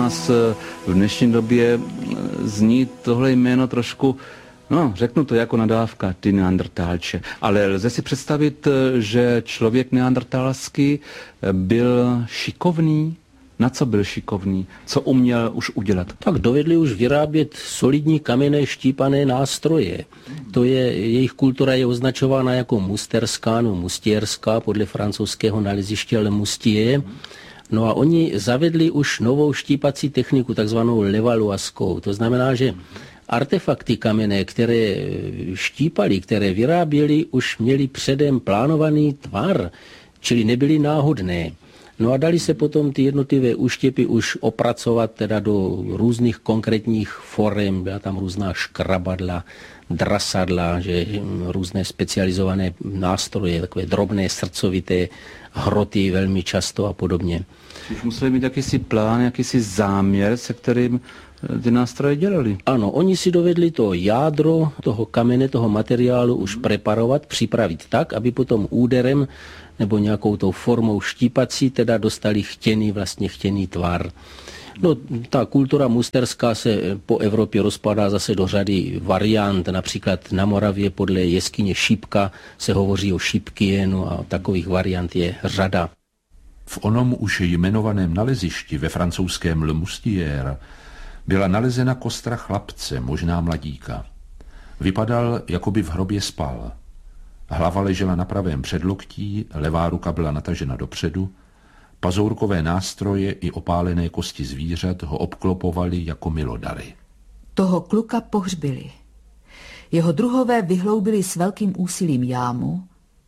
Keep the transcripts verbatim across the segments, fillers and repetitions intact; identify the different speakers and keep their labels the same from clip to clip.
Speaker 1: nás v dnešní době zní tohle jméno trošku, no, řeknu to jako nadávka, ty neandrtálče. Ale lze si představit, že člověk neandrtálský byl šikovný. Na co byl šikovný? Co uměl už udělat?
Speaker 2: Tak dovedli už vyrábět solidní kamenné štípané nástroje. To je, jejich kultura je označována jako musterská, no mustěrská, podle francouzského naleziště Le Mustier. No a oni zavedli už novou štípací techniku, takzvanou levalloiskou. To znamená, že artefakty kamenné, které štípali, které vyráběli, už měli předem plánovaný tvar, čili nebyly náhodné. No a dali se potom ty jednotlivé úštěpy už opracovat teda do různých konkrétních forem, byla tam různá škrabadla, drasadla, že různé specializované nástroje, takové drobné srdcovité hroty velmi často a podobně.
Speaker 1: Už museli mít jakýsi plán, jakýsi záměr, se kterým ty nástroje dělali.
Speaker 2: Ano, oni si dovedli to jádro toho kamene, toho materiálu už preparovat, připravit tak, aby potom úderem nebo nějakou tou formou štípací teda dostali chtěný, vlastně chtěný tvar. No, ta kultura musterská se po Evropě rozpadá zase do řady variant, například na Moravě podle jeskyně Šípka se hovoří o Šípkienu a takových variant je řada.
Speaker 3: V onom už jmenovaném nalezišti ve francouzském Le Mustier byla nalezena kostra chlapce, možná mladíka. Vypadal, jako by v hrobě spal. Hlava ležela na pravém předloktí, levá ruka byla natažena dopředu, pazourkové nástroje i opálené kosti zvířat ho obklopovaly jako milodary.
Speaker 4: Toho kluka pohřbili. Jeho druhové vyhloubili s velkým úsilím jámu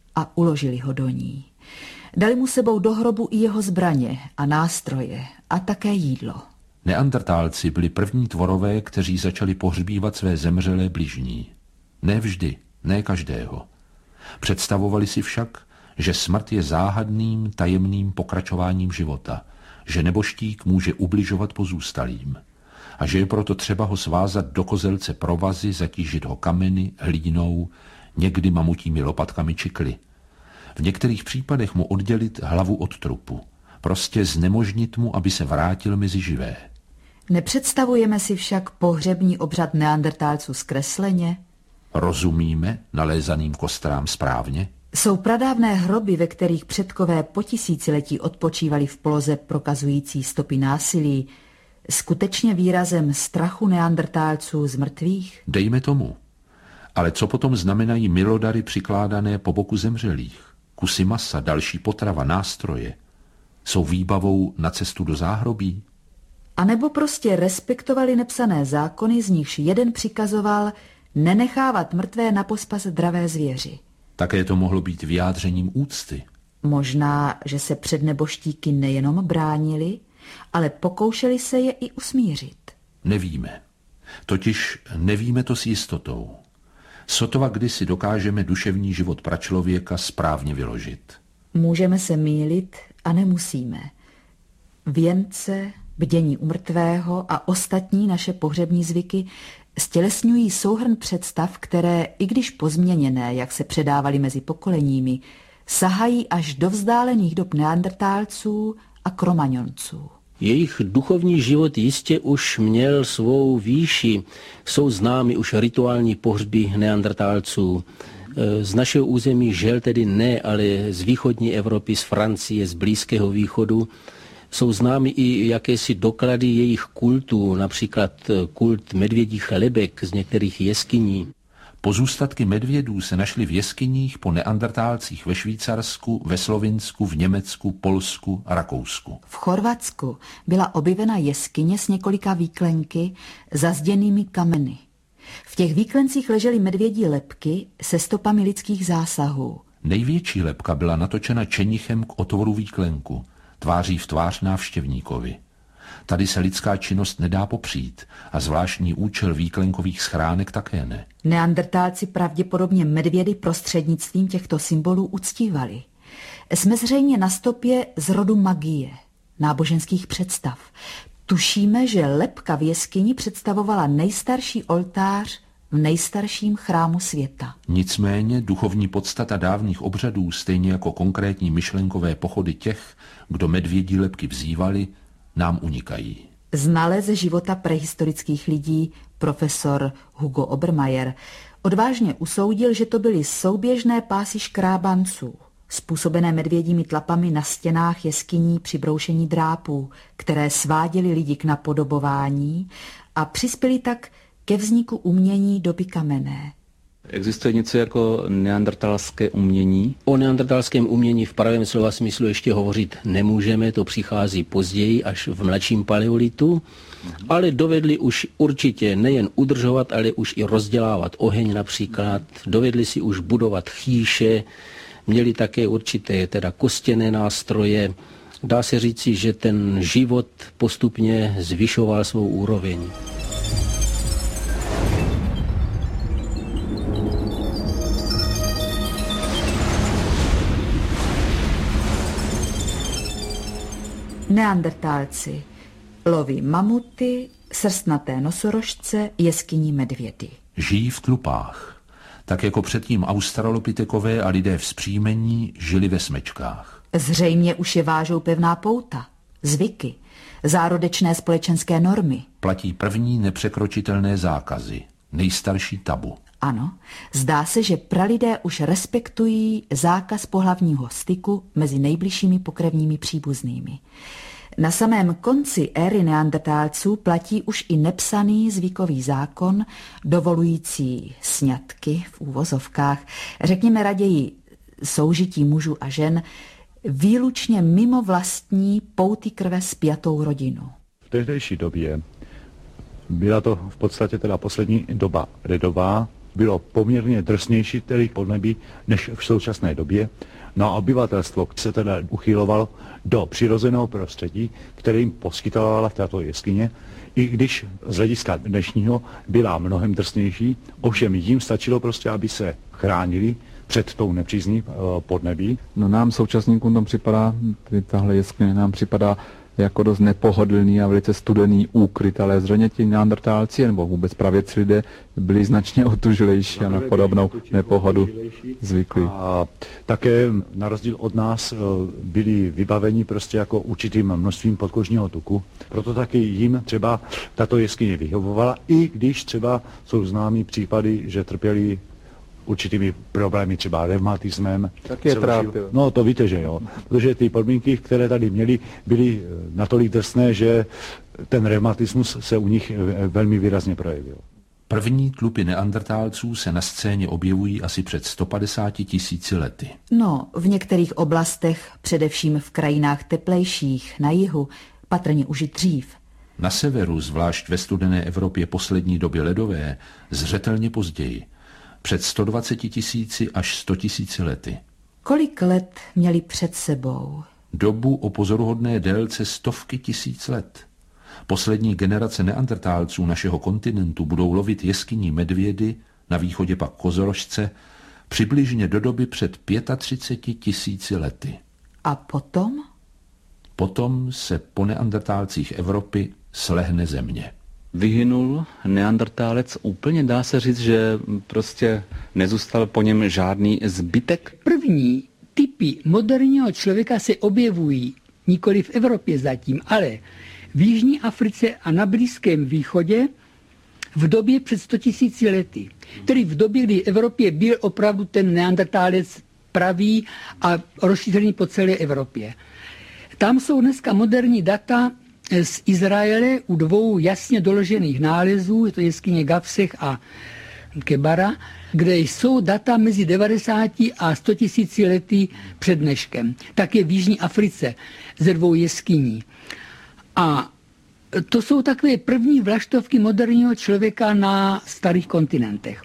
Speaker 4: a uložili ho do ní. Dali mu sebou do hrobu i jeho zbraně a nástroje a také jídlo.
Speaker 3: Neandertálci byli první tvorové, kteří začali pohřbívat své zemřelé bližní. Ne vždy, ne každého. Představovali si však, že smrt je záhadným, tajemným pokračováním života, že neboštík může ubližovat pozůstalým a že je proto třeba ho svázat do kozelce provazy, zatížit ho kameny, hlínou, někdy mamutími lopatkami či kly. V některých případech mu oddělit hlavu od trupu, prostě znemožnit mu, aby se vrátil mezi živé.
Speaker 4: Nepředstavujeme si však pohřební obřad neandertálců zkresleně?
Speaker 3: Rozumíme nalézaným kostrám správně?
Speaker 4: Jsou pradávné hroby, ve kterých předkové po tisíciletí odpočívali v poloze prokazující stopy násilí, skutečně výrazem strachu neandertálců z mrtvých?
Speaker 3: Dejme tomu. Ale co potom znamenají milodary přikládané po boku zemřelých? Kusy masa, další potrava, nástroje. Jsou výbavou na cestu do záhrobí?
Speaker 4: A nebo prostě respektovali nepsané zákony, z nichž jeden přikazoval nenechávat mrtvé na pospas dravé zvěři.
Speaker 3: Také to mohlo být vyjádřením úcty.
Speaker 4: Možná, že se před neboštíky nejenom bránili, ale pokoušeli se je i usmířit.
Speaker 3: Nevíme. Totiž nevíme to s jistotou. Sotva kdysi dokážeme duševní život pračlověka správně vyložit.
Speaker 4: Můžeme se mýlit a nemusíme. Věnce, bdění u mrtvého a ostatní naše pohřební zvyky stělesňují souhrn představ, které, i když pozměněné, jak se předávaly mezi pokoleními, sahají až do vzdálených dob neandertálců a kromagnonců.
Speaker 2: Jejich duchovní život jistě už měl svou výši. Jsou známy už rituální pohřby neandertálců. Z našeho území žel tedy ne, ale z východní Evropy, z Francie, z Blízkého východu. Jsou známy i jakési doklady jejich kultů, například kult medvědích lebek z některých jeskyní.
Speaker 3: Pozůstatky medvědů se našly v jeskyních po neandertálcích ve Švýcarsku, ve Slovinsku, v Německu, Polsku a Rakousku.
Speaker 4: V Chorvatsku byla objevena jeskyně s několika výklenky zazděnými kameny. V těch výklencích ležely medvědí lebky se stopami lidských zásahů.
Speaker 3: Největší lebka byla natočena čenichem k otvoru výklenku, tváří v tvář návštěvníkovi. Tady se lidská činnost nedá popřít a zvláštní účel výklenkových schránek také ne.
Speaker 4: Neandertálci pravděpodobně medvědy prostřednictvím těchto symbolů uctívali. Jsme zřejmě na stopě z rodu magie, náboženských představ. Tušíme, že lebka v jeskyni představovala nejstarší oltář v nejstarším chrámu světa.
Speaker 3: Nicméně duchovní podstata dávných obřadů, stejně jako konkrétní myšlenkové pochody těch, kdo medvědí lebky vzývali, nám unikají.
Speaker 4: znalec života prehistorických lidí profesor Hugo Obermayer odvážně usoudil, že to byly souběžné pásy škrábanců, způsobené medvědími tlapami na stěnách jeskyní při broušení drápů, které sváděly lidi k napodobování a přispěly tak ke vzniku umění doby kamenné.
Speaker 1: Existuje něco jako neandertalské umění?
Speaker 2: O neandertalském umění v pravém slova smyslu ještě hovořit nemůžeme, to přichází později, až v mladším paleolitu, ale dovedli už určitě nejen udržovat, ale už i rozdělávat oheň například, dovedli si už budovat chýše, měli také určité teda kostěné nástroje. Dá se říci, že ten život postupně zvyšoval svou úroveň.
Speaker 4: Neandertálci loví mamuty, srstnaté nosorožce, jeskyní medvědy.
Speaker 3: Žijí v tlupách, tak jako předtím australopitekové a lidé vzpřímení žili ve smečkách.
Speaker 4: Zřejmě už je vážou pevná pouta, zvyky, zárodečné společenské normy.
Speaker 3: Platí první nepřekročitelné zákazy, nejstarší tabu.
Speaker 4: Ano, zdá se, že pralidé už respektují zákaz pohlavního styku mezi nejbližšími pokrevními příbuznými. Na samém konci éry neandertálců platí už i nepsaný zvykový zákon, dovolující sňatky v úvozovkách, řekněme raději soužití mužů a žen, výlučně mimo vlastní pouty krve spjatou rodinu.
Speaker 5: V tehdejší době byla to v podstatě teda poslední doba ledová, bylo poměrně drsnější tedy podnebí než v současné době. No a obyvatelstvo se teda uchylovalo do přirozeného prostředí, které jim poskytovala tato jeskyně, i když z hlediska dnešního byla mnohem drsnější, ovšem jim stačilo prostě, aby se chránili před tou nepřízní podnebí.
Speaker 1: No nám současníkům tam připadá, tahle jeskyně nám připadá jako dost nepohodlný a velice studený úkryt, ale zřejmě ti neandertálci nebo vůbec pravěci lidé byli značně otužilejší a na podobnou nepohodu zvyklí.
Speaker 5: A také na rozdíl od nás byli vybaveni prostě jako určitým množstvím podkožního tuku. Proto taky jim třeba tato jeskyně vyhovovala, i když třeba jsou známí případy, že trpěli určitými problémy, třeba revmatismem.
Speaker 1: Tak je trápil.
Speaker 5: No to víte, že jo. Protože ty podmínky, které tady měli, byly natolik drsné, že ten revmatismus se u nich velmi výrazně projevil.
Speaker 3: První tlupy neandertálců se na scéně objevují asi před sto padesáti tisíci lety.
Speaker 4: No, v některých oblastech, především v krajinách teplejších, na jihu, patrně už i dřív.
Speaker 3: Na severu, zvlášť ve studené Evropě poslední doby ledové, zřetelně později. Před sto dvaceti tisíci až sto tisíci lety.
Speaker 4: Kolik let měli před sebou?
Speaker 3: Dobu o pozoruhodné délce stovky tisíc let. Poslední generace neandertálců našeho kontinentu budou lovit jeskyní medvědy, na východě pak kozorožce, přibližně do doby před třiceti pěti tisíci lety.
Speaker 4: A potom?
Speaker 3: Potom se po neandertálcích Evropy slehne země.
Speaker 1: Vyhynul neandertálec úplně, dá se říct, že prostě nezůstal po něm žádný zbytek?
Speaker 6: První typy moderního člověka se objevují nikoli v Evropě zatím, ale v Jižní Africe a na Blízkém východě v době před sto tisíci lety. Tedy v době, kdy v Evropě byl opravdu ten neandertálec pravý a rozšířený po celé Evropě. Tam jsou dneska moderní data z Izraele u dvou jasně doložených nálezů, je to jeskyně Gafsech a Kebara, kde jsou data mezi devadesáti a sto tisíci lety před dneškem. Také v Jižní Africe ze dvou jeskyní. A to jsou takové první vlaštovky moderního člověka na starých kontinentech.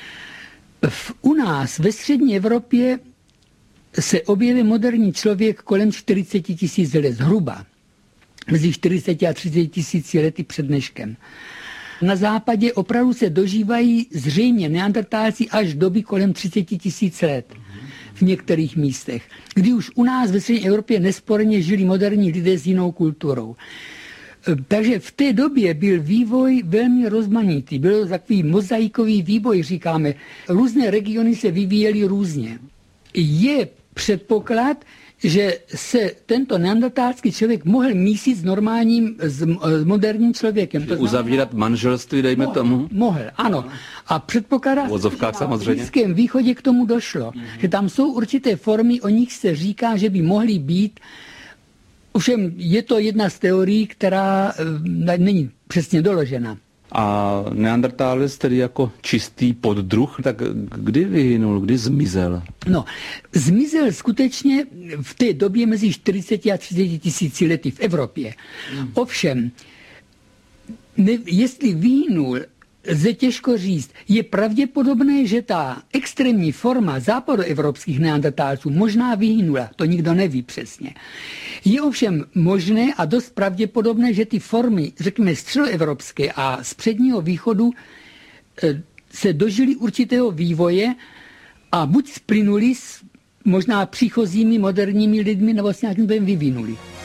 Speaker 6: V, u nás ve střední Evropě se objeví moderní člověk kolem čtyřicet tisíc let zhruba. Mezi čtyřiceti a třiceti tisíci lety před dneškem. Na západě opravdu se dožívají zřejmě neandertálci až doby kolem třiceti tisíc let v některých místech, kdy už u nás ve střední Evropě nesporně žili moderní lidé s jinou kulturou. Takže v té době byl vývoj velmi rozmanitý, byl takový mozaikový vývoj, říkáme. Různé regiony se vyvíjely různě. Je předpoklad, že se tento neandertálský člověk mohl mísit s normálním, s, s moderním člověkem.
Speaker 1: To uzavírat manželství, dejme
Speaker 6: mohl,
Speaker 1: tomu?
Speaker 6: Mohl, ano. A předpokládá,
Speaker 1: v vozovkách samozřejmě.
Speaker 6: V Blízkém východě k tomu došlo. Mm-hmm. Že tam jsou určité formy, o nich se říká, že by mohly být. Ovšem je to jedna z teorií, která e, není přesně doložena.
Speaker 1: A neandertálec tedy jako čistý poddruh, tak kdy vyhynul, kdy zmizel?
Speaker 6: No, zmizel skutečně v té době mezi čtyřiceti a třiceti tisíci lety v Evropě. Hmm. Ovšem, ne, jestli vyhynul, lze těžko říct. Je pravděpodobné, že ta extrémní forma západoevropských neandertálců možná vyhynula, to nikdo neví přesně. Je ovšem možné a dost pravděpodobné, že ty formy, řekněme středoevropské a z předního východu se dožily určitého vývoje a buď splynuli s možná příchozími moderními lidmi, nebo s nějakým vyvinuli.